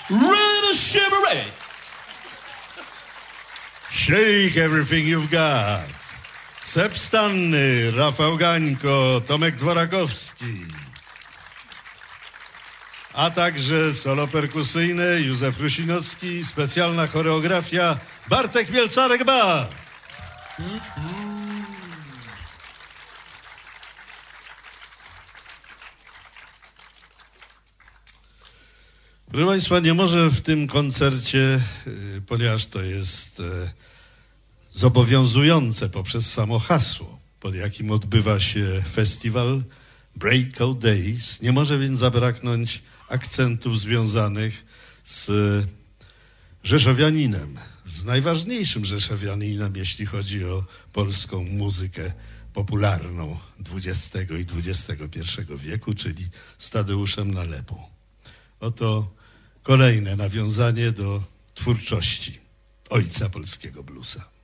Ready, shivery. Shake everything you've got. Seb Stanny, Rafał Gańko, Tomek Dworakowski. A także solo perkusyjne Józef Rusinowski, specjalna choreografia Bartek Mielcarek-Bas. Proszę Państwa, nie może w tym koncercie, ponieważ to jest zobowiązujące poprzez samo hasło, pod jakim odbywa się festiwal Breakout Days, nie może więc zabraknąć akcentów związanych z rzeszowianinem, z najważniejszym rzeszowianinem, jeśli chodzi o polską muzykę popularną XX i XXI wieku, czyli z Tadeuszem Nalepą. Oto kolejne nawiązanie do twórczości ojca polskiego bluesa.